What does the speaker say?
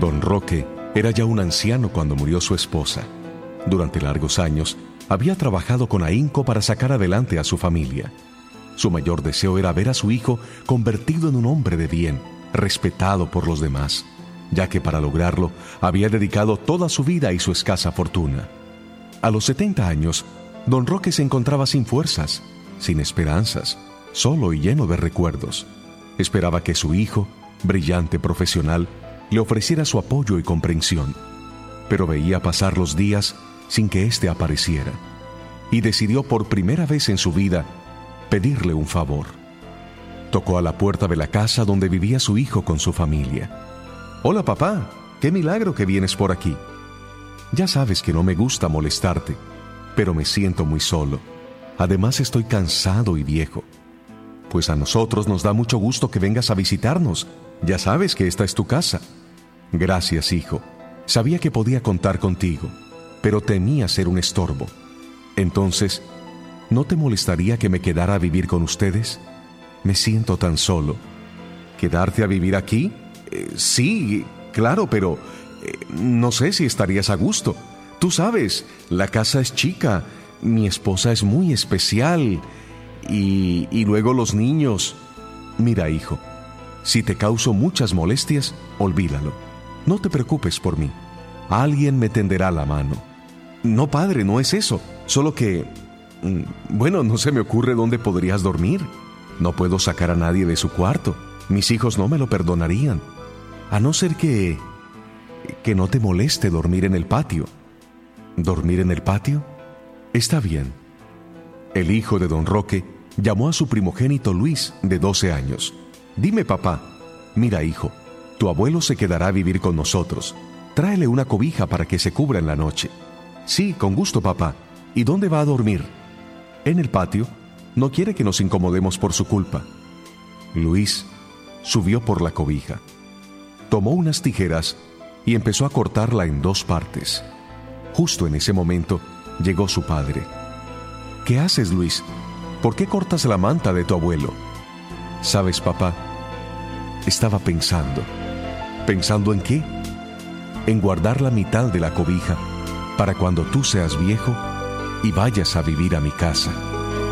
Don Roque era ya un anciano cuando murió su esposa. Durante largos años, había trabajado con ahínco para sacar adelante a su familia. Su mayor deseo era ver a su hijo convertido en un hombre de bien, respetado por los demás, ya que para lograrlo había dedicado toda su vida y su escasa fortuna. A los 70 años, Don Roque se encontraba sin fuerzas, sin esperanzas, solo y lleno de recuerdos. Esperaba que su hijo, brillante profesional, le ofreciera su apoyo y comprensión, pero veía pasar los días sin que éste apareciera, y decidió por primera vez en su vida pedirle un favor. Tocó a la puerta de la casa donde vivía su hijo con su familia. «Hola, papá, qué milagro que vienes por aquí. Ya sabes que no me gusta molestarte, pero me siento muy solo. Además estoy cansado y viejo. Pues a nosotros nos da mucho gusto que vengas a visitarnos. Ya sabes que esta es tu casa». «Gracias, hijo. Sabía que podía contar contigo, pero temía ser un estorbo. Entonces, ¿no te molestaría que me quedara a vivir con ustedes? Me siento tan solo». «¿Quedarte a vivir aquí? Sí, claro, pero no sé si estarías a gusto. Tú sabes, la casa es chica, mi esposa es muy especial y luego los niños». «Mira, hijo, si te causo muchas molestias, olvídalo. No te preocupes por mí. Alguien me tenderá la mano». «No, padre, no es eso. Solo que, bueno, no se me ocurre dónde podrías dormir. No puedo sacar a nadie de su cuarto. Mis hijos no me lo perdonarían. A no ser que no te moleste dormir en el patio». «¿Dormir en el patio? Está bien». El hijo de Don Roque llamó a su primogénito Luis, de 12 años. «Dime, papá». «Mira, hijo, tu abuelo se quedará a vivir con nosotros. Tráele una cobija para que se cubra en la noche». «Sí, con gusto, papá. ¿Y dónde va a dormir?» «En el patio. No quiere que nos incomodemos por su culpa». Luis subió por la cobija, tomó unas tijeras y empezó a cortarla en 2 partes. Justo en ese momento llegó su padre. «¿Qué haces, Luis? ¿Por qué cortas la manta de tu abuelo?» «¿Sabes, papá? Estaba pensando». «¿Pensando en qué?» «En guardar la mitad de la cobija para cuando tú seas viejo y vayas a vivir a mi casa».